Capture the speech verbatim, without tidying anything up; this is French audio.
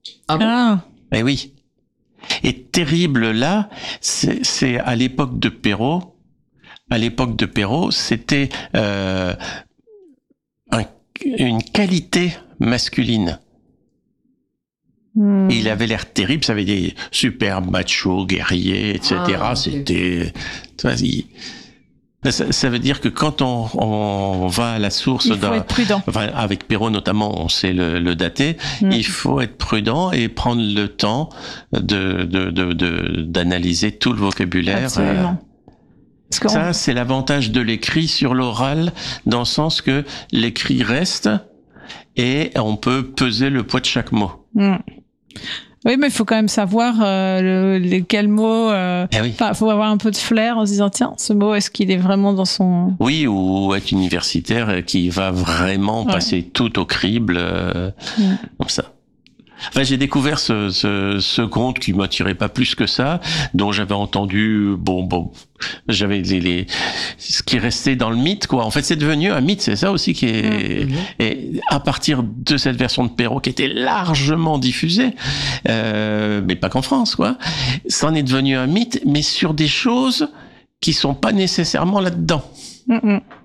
Ah bon? Ah. Eh oui. Et terrible là, c'est, c'est à l'époque de Perrault. À l'époque de Perrault, c'était euh, un, une qualité masculine. Hmm. Et il avait l'air terrible, ça avait des super machos, guerriers, et cetera. Ah, ok. C'était, tu vois, il- ça, ça veut dire que quand on, on va à la source Il faut d'un, être prudent. enfin, avec Perrault notamment, on sait le, le dater. Mm. Il faut être prudent et prendre le temps de, de, de, de d'analyser tout le vocabulaire. Absolument. Parce qu'on- Ça, c'est l'avantage de l'écrit sur l'oral, dans le sens que l'écrit reste et on peut peser le poids de chaque mot. Mm. Oui, mais il faut quand même savoir euh, le, lesquels mots. Euh, Eh oui. Enfin, faut avoir un peu de flair en se disant tiens, ce mot, est-ce qu'il est vraiment dans son. Oui, ou être universitaire qui va vraiment Ouais. passer tout au crible, euh, Mm. comme ça. Enfin, j'ai découvert ce, ce, ce conte qui m'attirait pas plus que ça, dont j'avais entendu, bon, bon, j'avais les, les, ce qui restait dans le mythe, quoi. En fait, c'est devenu un mythe, c'est ça aussi qui est, Mhm. et à partir de cette version de Perrault qui était largement diffusée, euh, mais pas qu'en France, quoi, ça en est devenu un mythe, mais sur des choses qui sont pas nécessairement là-dedans. Mm, mm.